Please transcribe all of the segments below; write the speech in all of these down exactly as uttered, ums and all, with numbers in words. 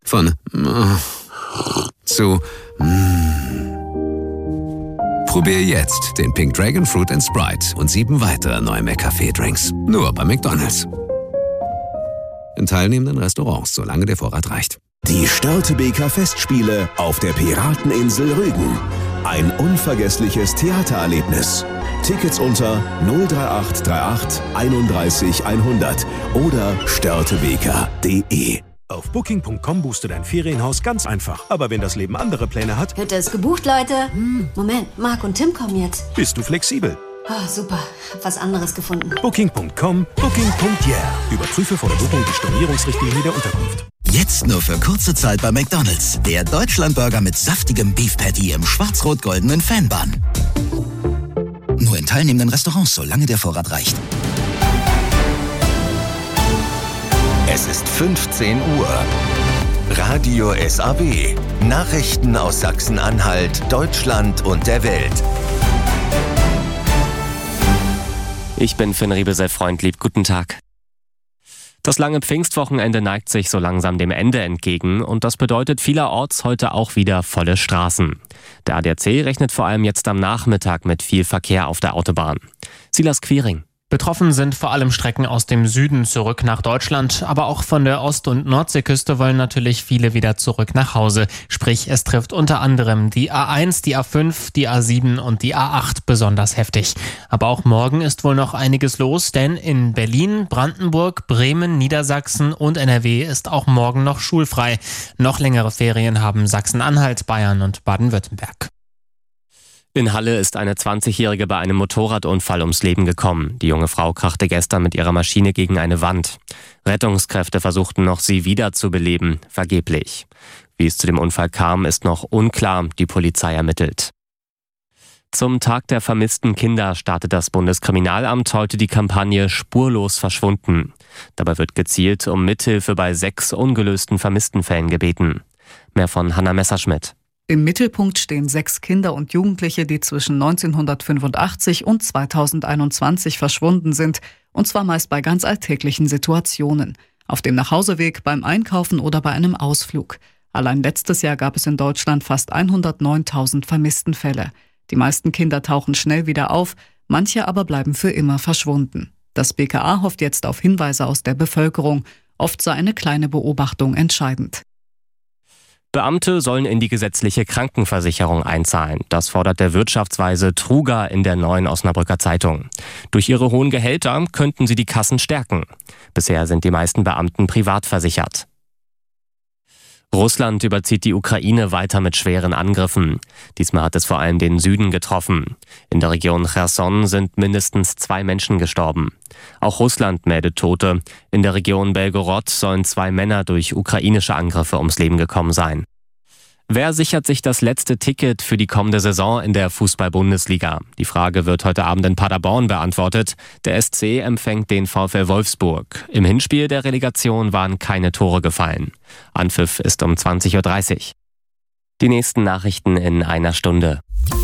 Von äh, zu mm. Probier jetzt den Pink Dragon Fruit and Sprite und sieben weitere neue McCafé-Drinks. Nur bei McDonald's. In teilnehmenden Restaurants, solange der Vorrat reicht. Die Störtebeker Festspiele auf der Pirateninsel Rügen. Ein unvergessliches Theatererlebnis. Tickets unter null drei acht drei acht einunddreißig hundert oder störtebeker punkt de. Auf booking punkt com buchst du dein Ferienhaus ganz einfach. Aber wenn das Leben andere Pläne hat... Hätte es gebucht, Leute? Hm, Moment, Marc und Tim kommen jetzt. Bist du flexibel? Oh, super, hab was anderes gefunden. booking punkt com, booking punkt yeah. Überprüfe vor der Buchung die Stornierungsrichtlinie der Unterkunft. Jetzt nur für kurze Zeit bei McDonald's. Der Deutschlandburger mit saftigem Beef Patty im schwarz-rot-goldenen Fanbun. Nur in teilnehmenden Restaurants, solange der Vorrat reicht. Es ist fünfzehn Uhr. Radio S A W. Nachrichten aus Sachsen-Anhalt, Deutschland und der Welt. Ich bin Finn Riebesell-Freund, lieb guten Tag. Das lange Pfingstwochenende neigt sich so langsam dem Ende entgegen und das bedeutet vielerorts heute auch wieder volle Straßen. Der A D A C rechnet vor allem jetzt am Nachmittag mit viel Verkehr auf der Autobahn. Silas Quiring. Betroffen sind vor allem Strecken aus dem Süden zurück nach Deutschland, aber auch von der Ost- und Nordseeküste wollen natürlich viele wieder zurück nach Hause. Sprich, es trifft unter anderem die A eins, die A fünf, die A sieben und die A acht besonders heftig. Aber auch morgen ist wohl noch einiges los, denn in Berlin, Brandenburg, Bremen, Niedersachsen und N R W ist auch morgen noch schulfrei. Noch längere Ferien haben Sachsen-Anhalt, Bayern und Baden-Württemberg. In Halle ist eine zwanzigjährige bei einem Motorradunfall ums Leben gekommen. Die junge Frau krachte gestern mit ihrer Maschine gegen eine Wand. Rettungskräfte versuchten noch, sie wiederzubeleben, vergeblich. Wie es zu dem Unfall kam, ist noch unklar, die Polizei ermittelt. Zum Tag der vermissten Kinder startet das Bundeskriminalamt heute die Kampagne Spurlos verschwunden. Dabei wird gezielt um Mithilfe bei sechs ungelösten Vermisstenfällen gebeten. Mehr von Hanna Messerschmidt. Im Mittelpunkt stehen sechs Kinder und Jugendliche, die zwischen neunzehnhundertfünfundachtzig und zweitausendeinundzwanzig verschwunden sind, und zwar meist bei ganz alltäglichen Situationen. Auf dem Nachhauseweg, beim Einkaufen oder bei einem Ausflug. Allein letztes Jahr gab es in Deutschland fast hundertneuntausend Vermisstenfälle. Die meisten Kinder tauchen schnell wieder auf, manche aber bleiben für immer verschwunden. Das B K A hofft jetzt auf Hinweise aus der Bevölkerung. Oft sei eine kleine Beobachtung entscheidend. Beamte sollen in die gesetzliche Krankenversicherung einzahlen. Das fordert der Wirtschaftsweise Truger in der Neuen Osnabrücker Zeitung. Durch ihre hohen Gehälter könnten sie die Kassen stärken. Bisher sind die meisten Beamten privat versichert. Russland überzieht die Ukraine weiter mit schweren Angriffen. Diesmal hat es vor allem den Süden getroffen. In der Region Cherson sind mindestens zwei Menschen gestorben. Auch Russland meldet Tote. In der Region Belgorod sollen zwei Männer durch ukrainische Angriffe ums Leben gekommen sein. Wer sichert sich das letzte Ticket für die kommende Saison in der Fußball-Bundesliga? Die Frage wird heute Abend in Paderborn beantwortet. Der S C empfängt den VfL Wolfsburg. Im Hinspiel der Relegation waren keine Tore gefallen. Anpfiff ist um zwanzig Uhr dreißig. Die nächsten Nachrichten in einer Stunde.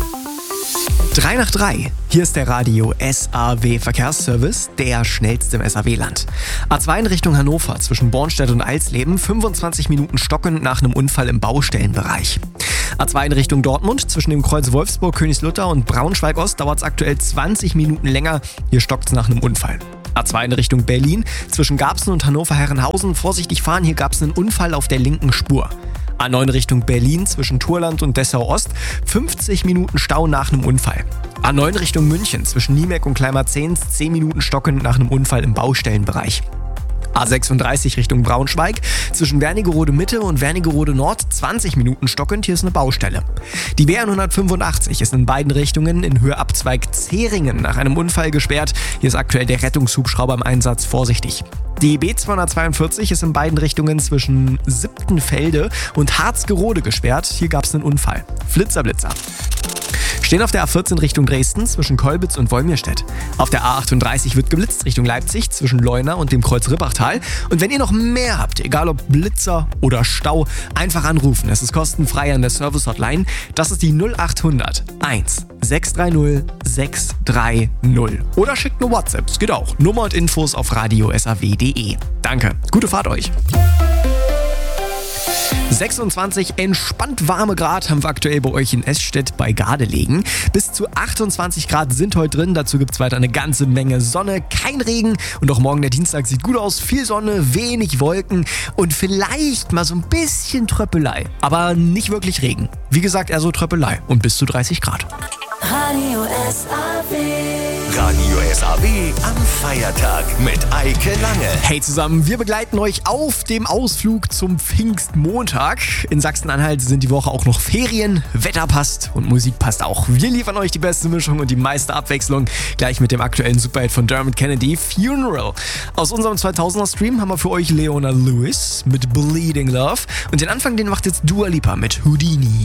drei nach drei. Hier ist der Radio S A W Verkehrsservice, der schnellste im S A W-Land. A zwei in Richtung Hannover zwischen Bornstedt und Alsleben, fünfundzwanzig Minuten stockend nach einem Unfall im Baustellenbereich. A zwei in Richtung Dortmund zwischen dem Kreuz Wolfsburg, Königslutter und Braunschweig-Ost dauert es aktuell zwanzig Minuten länger. Hier stockt es nach einem Unfall. A zwei in Richtung Berlin zwischen Garbsen und Hannover-Herrenhausen. Vorsichtig fahren, hier gab es einen Unfall auf der linken Spur. A neun Richtung Berlin zwischen Turland und Dessau-Ost, fünfzig Minuten Stau nach einem Unfall. A neun Richtung München zwischen Niemeck und Kleimarzens, zehn Minuten stockend nach einem Unfall im Baustellenbereich. A sechsunddreißig Richtung Braunschweig zwischen Wernigerode Mitte und Wernigerode Nord, zwanzig Minuten stockend, hier ist eine Baustelle. Die B hundertfünfundachtzig ist in beiden Richtungen in Höhe Abzweig Zeringen nach einem Unfall gesperrt. Hier ist aktuell der Rettungshubschrauber im Einsatz, vorsichtig. Die B zweihundertzweiundvierzig ist in beiden Richtungen zwischen Siebtenfelde und Harzgerode gesperrt. Hier gab es einen Unfall. Flitzer, Blitzer. Stehen auf der A vierzehn Richtung Dresden zwischen Kolbitz und Wolmirstedt. Auf der A achtunddreißig wird geblitzt Richtung Leipzig zwischen Leuna und dem Kreuz Rippachtal. Und wenn ihr noch mehr habt, egal ob Blitzer oder Stau, einfach anrufen. Es ist kostenfrei an der Service-Hotline. Das ist die null achthundert eins sechs drei null sechs drei null. Oder schickt eine WhatsApp, es geht auch. Nummer und Infos auf radio s a w punkt de. Danke, gute Fahrt euch. sechsundzwanzig entspannt warme Grad haben wir aktuell bei euch in Esstedt bei Gardelegen. Bis zu achtundzwanzig Grad sind heute drin. Dazu gibt es weiter eine ganze Menge Sonne, kein Regen. Und auch morgen der Dienstag sieht gut aus. Viel Sonne, wenig Wolken und vielleicht mal so ein bisschen Tröppelei. Aber nicht wirklich Regen. Wie gesagt, eher so Tröppelei und bis zu dreißig Grad. Radio S A W. Radio S A W am Feiertag mit Eike Lange. Hey zusammen, wir begleiten euch auf dem Ausflug zum Pfingstmontag. In Sachsen-Anhalt sind die Woche auch noch Ferien, Wetter passt und Musik passt auch. Wir liefern euch die beste Mischung und die meiste Abwechslung. Gleich mit dem aktuellen Superhit von Dermot Kennedy, Funeral. Aus unserem zweitausender-Stream haben wir für euch Leona Lewis mit Bleeding Love. Und den Anfang, den macht jetzt Dua Lipa mit Houdini.